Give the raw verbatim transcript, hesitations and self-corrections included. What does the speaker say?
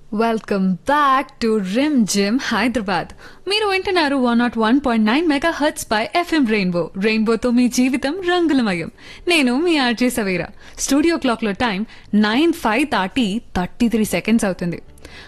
Welcome back to rim gym Hyderabad. మీరు వింటున్నారు one not one point nine mega hurts pi FM rainbow. రెయిన్బోతో మీ జీవితం రంగులమయం. నేను మీ ఆర్జే సవేరా. స్టూడియో క్లాక్ లో టైం నైన్ ఫైవ్ దాటి థర్టీ త్రీ సెకండ్స్ అవుతుంది.